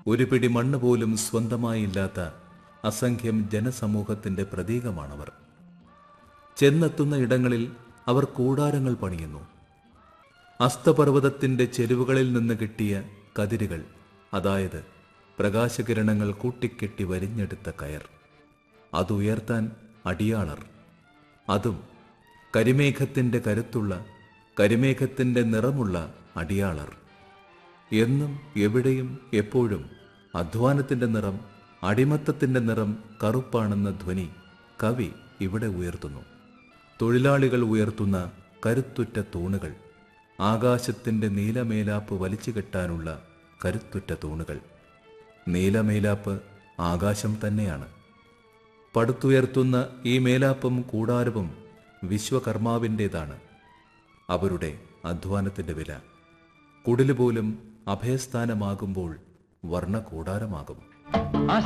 ഒരു പിടി മണ്ണ് പോലും സ്വന്തമായില്ലാത്ത അസംഖ്യം ജനസമൂഹത്തിന്റെ പ്രതീകമാണവർ. ചെന്നെത്തുന്ന ഇടങ്ങളിൽ അവർ കൂടാരങ്ങൾ പണിയുന്നു. അസ്തപർവ്വതത്തിന്റെ ചെരുവുകളിൽ നിന്ന് കിട്ടിയ കതിരുകൾ, അതായത് പ്രകാശകിരണങ്ങൾ കൂട്ടിക്കെട്ടി വരിഞ്ഞെടുത്ത കയർ, അതുയർത്താൻ അടിയാളർ. അതും കരിമേഘത്തിന്റെ കരുത്തുള്ള, കരിമേഘത്തിന്റെ നിറമുള്ള അടിയാളർ. എന്നും എവിടെയും എപ്പോഴും അധ്വാനത്തിന്റെ നിറം, അടിമത്തത്തിന്റെ നിറം കറുപ്പാണെന്ന ധ്വനി കവി ഇവിടെ ഉയർത്തുന്നു. തൊഴിലാളികൾ ഉയർത്തുന്ന കരുത്തുറ്റ തൂണുകൾ, ആകാശത്തിന്റെ നീലമേലാപ്പ് വലിച്ചു കെട്ടാനുള്ള കരുത്തുറ്റ തൂണുകൾ. നീലമേലാപ്പ് ആകാശം തന്നെയാണ്. പടുത്തുയർത്തുന്ന ഈ മേലാപ്പും കൂടാരവും വിശ്വകർമാവിൻ്റേതാണ്. അവരുടെ അധ്വാനത്തിന്റെ വില കുടിലുപോലും അഭയസ്ഥാനമാകുമ്പോൾ വർണ്ണകൂടാരമാകും.